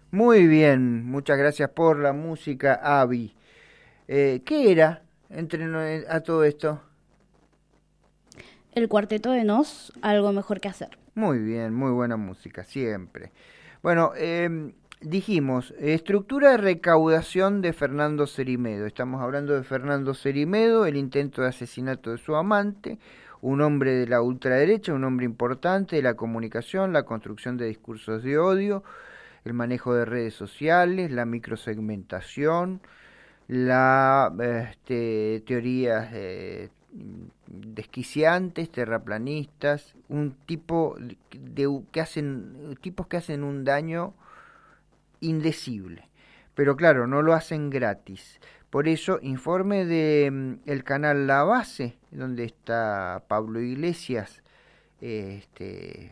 Muy bien, muchas gracias por la música, Avi. ¿Qué era a todo esto? El Cuarteto de Nos, algo mejor que hacer. Muy bien, muy buena música, siempre. Bueno, dijimos, estructura de recaudación de Fernando Cerimedo. Estamos hablando de Fernando Cerimedo, el intento de asesinato de su amante, un hombre de la ultraderecha, un hombre importante de la comunicación, la construcción de discursos de odio, el manejo de redes sociales, la microsegmentación, la teorías desquiciantes, terraplanistas, un tipo tipos que hacen un daño indecible. Pero claro, no lo hacen gratis. Por eso, informe de el canal La Base, donde está Pablo Iglesias, este,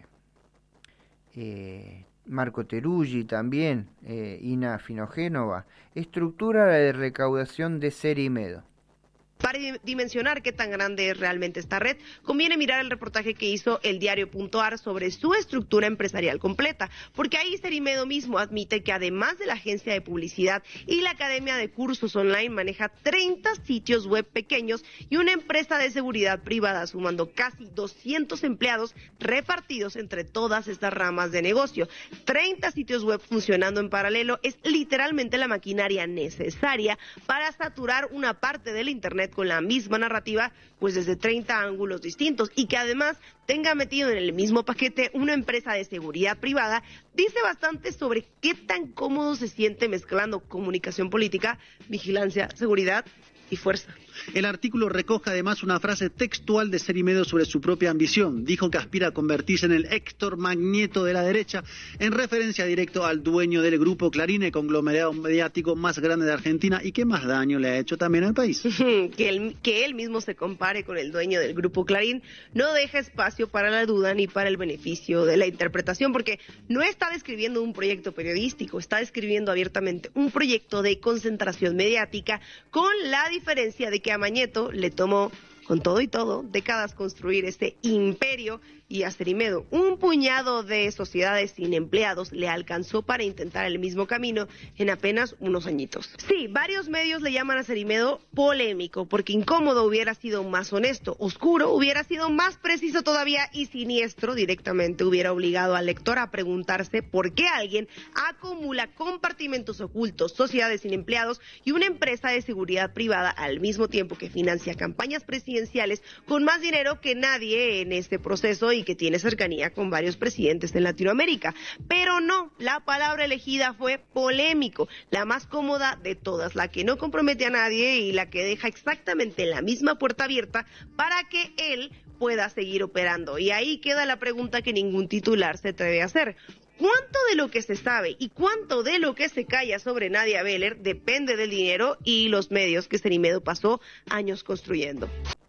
Marco Teruggi también, Ina Finogénova, estructura de recaudación de Cerimedo. Para dimensionar qué tan grande es realmente esta red, conviene mirar el reportaje que hizo el diario.ar sobre su estructura empresarial completa, porque ahí Cerimedo mismo admite que además de la agencia de publicidad y la academia de cursos online, maneja 30 sitios web pequeños y una empresa de seguridad privada, sumando casi 200 empleados repartidos entre todas estas ramas de negocio. 30 sitios web funcionando en paralelo es literalmente la maquinaria necesaria para saturar una parte del Internet con la misma narrativa, pues desde 30 ángulos distintos, y que además tenga metido en el mismo paquete una empresa de seguridad privada, dice bastante sobre qué tan cómodo se siente mezclando comunicación política, vigilancia, seguridad y fuerza. El artículo recoge además una frase textual de Cerimedo sobre su propia ambición. Dijo que aspira a convertirse en el Héctor Magneto de la derecha, en referencia directo al dueño del grupo Clarín, el conglomerado mediático más grande de Argentina y que más daño le ha hecho también al país. Que él mismo se compare con el dueño del grupo Clarín no deja espacio para la duda ni para el beneficio de la interpretación, porque no está describiendo un proyecto periodístico, está describiendo abiertamente un proyecto de concentración mediática, con la diferencia de que a Magneto le tomó, con todo y todo, décadas construir este imperio, y a Cerimedo un puñado de sociedades sin empleados le alcanzó para intentar el mismo camino en apenas unos añitos. Sí, varios medios le llaman a Cerimedo polémico, porque incómodo hubiera sido más honesto, oscuro hubiera sido más preciso todavía, y siniestro directamente hubiera obligado al lector a preguntarse por qué alguien acumula compartimentos ocultos, sociedades sin empleados y una empresa de seguridad privada al mismo tiempo que financia campañas presidenciales con más dinero que nadie en este proceso y que tiene cercanía con varios presidentes en Latinoamérica. Pero no, la palabra elegida fue polémico, la más cómoda de todas, la que no compromete a nadie y la que deja exactamente la misma puerta abierta para que él pueda seguir operando. Y ahí queda la pregunta que ningún titular se atreve a hacer. ¿Cuánto de lo que se sabe y cuánto de lo que se calla sobre Nadia Beller depende del dinero y los medios que Cerimedo pasó años construyendo?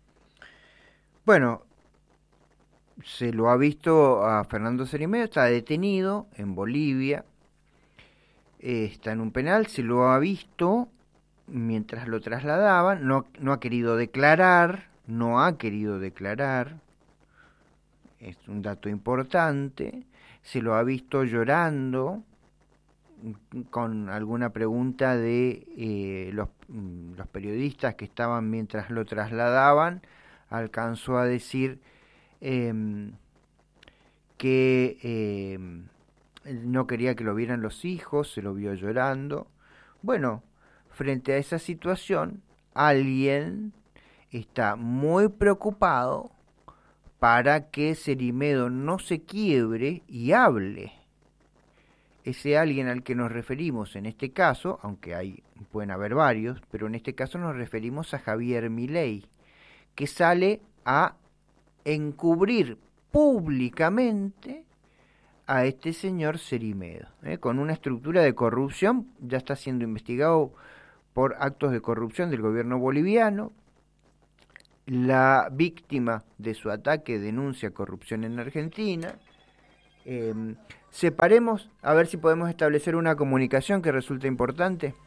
Bueno, se lo ha visto a Fernando Cerimedo, está detenido en Bolivia, está en un penal, se lo ha visto mientras lo trasladaban, no ha querido declarar, es un dato importante, se lo ha visto llorando con alguna pregunta de los periodistas que estaban mientras lo trasladaban, alcanzó a decir que no quería que lo vieran los hijos, se lo vio llorando. Bueno, frente a esa situación, alguien está muy preocupado para que Cerimedo no se quiebre y hable. Ese alguien al que nos referimos en este caso, aunque pueden haber varios, pero en este caso nos referimos a Javier Milei, que sale a encubrir públicamente a este señor Cerimedo, con una estructura de corrupción. Ya está siendo investigado por actos de corrupción del gobierno boliviano. La víctima de su ataque denuncia corrupción en Argentina. Separemos, a ver si podemos establecer una comunicación que resulta importante.